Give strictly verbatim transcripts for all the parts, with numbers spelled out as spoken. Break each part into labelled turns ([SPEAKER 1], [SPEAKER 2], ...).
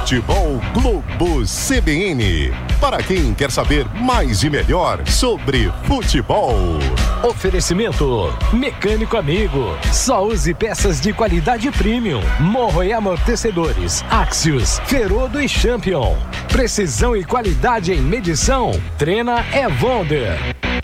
[SPEAKER 1] Futebol Globo C B N. Para quem quer saber mais e melhor sobre futebol.
[SPEAKER 2] Oferecimento Mecânico Amigo. Só use peças de qualidade premium. Morro e amortecedores. Axios, Ferodo e Champion. Precisão e qualidade em medição. Treina é Wonder.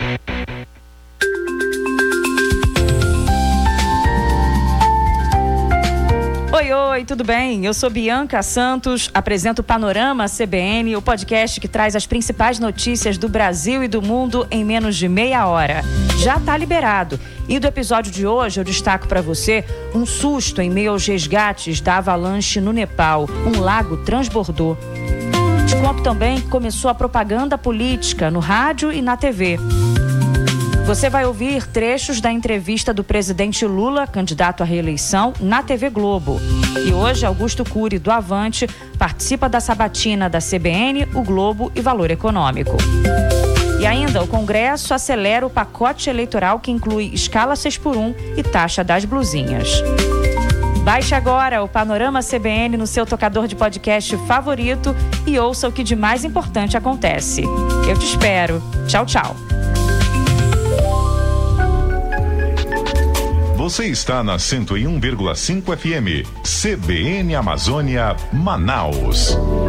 [SPEAKER 3] Oi, oi, tudo bem? Eu sou Bianca Santos, apresento o Panorama C B N, o podcast que traz as principais notícias do Brasil e do mundo em menos de meia hora. Já tá liberado. E do episódio de hoje eu destaco para você um susto em meio aos resgates da avalanche no Nepal. Um lago transbordou. Te conto também que começou a propaganda política no rádio e na T V. Você vai ouvir trechos da entrevista do presidente Lula, candidato à reeleição, na T V Globo. E hoje, Augusto Cury, do Avante, participa da sabatina da C B N, o Globo e Valor Econômico. E ainda, o Congresso acelera o pacote eleitoral que inclui escala seis por um e taxa das blusinhas. Baixe agora o Panorama C B N no seu tocador de podcast favorito e ouça o que de mais importante acontece. Eu te espero. Tchau, tchau.
[SPEAKER 4] Você está na cento e um vírgula cinco F M, C B N Amazônia, Manaus.